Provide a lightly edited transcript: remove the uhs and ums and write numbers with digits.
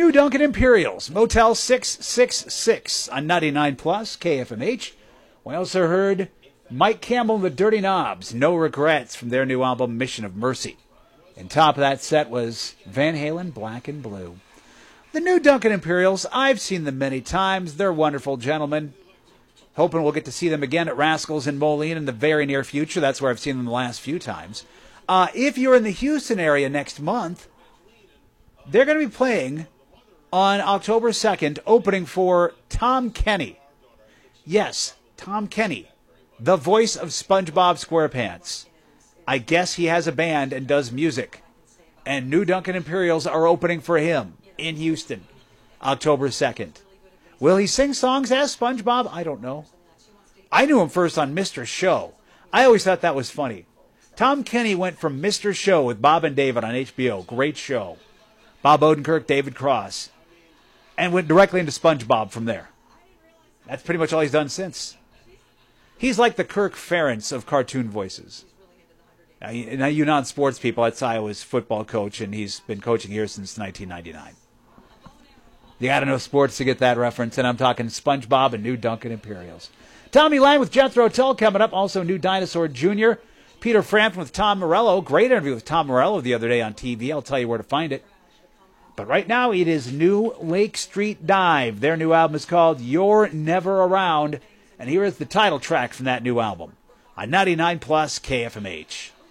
New Duncan Imperials, Motel 666 on 99 Plus, KFMH. We also heard Mike Campbell and the Dirty Knobs, No Regrets, from their new album, Mission of Mercy. And top of that set was Van Halen, Black and Blue. The New Duncan Imperials, I've seen them many times. They're wonderful gentlemen. Hoping we'll get to see them again at Rascals in Moline in the very near future. That's where I've seen them the last few times. If you're in the Houston area next month, they're going to be playing on October 2nd, opening for Tom Kenny. Yes, Tom Kenny, the voice of SpongeBob SquarePants. I guess he has a band and does music. And New Duncan Imperials are opening for him in Houston, October 2nd. Will he sing songs as SpongeBob? I don't know. I knew him first on Mr. Show. I always thought that was funny. Tom Kenny went from Mr. Show with Bob and David on HBO. Great show. Bob Odenkirk, David Cross. And went directly into SpongeBob from there. That's pretty much all he's done since. He's like the Kirk Ferentz of cartoon voices. Now, you non-sports people, that's Iowa's football coach, and he's been coaching here since 1999. You got to know sports to get that reference, and I'm talking SpongeBob and New Duncan Imperials. Tommy Lang with Jethro Tull coming up. Also, New Dinosaur Jr. Peter Frampton with Tom Morello. Great interview with Tom Morello the other day on TV. I'll tell you where to find it. But right now, it is New Lake Street Dive. Their new album is called You're Never Around. And here is the title track from that new album on 99 Plus KFMH.